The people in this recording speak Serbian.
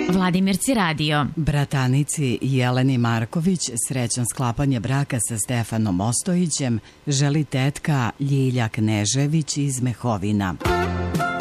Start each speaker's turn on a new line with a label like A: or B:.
A: Vladimirci radio.
B: Bratanici Jeleni Marković srećan sklapanje braka sa Stefanom Ostojićem želi tetka Ljilja Knežević iz Mehovina.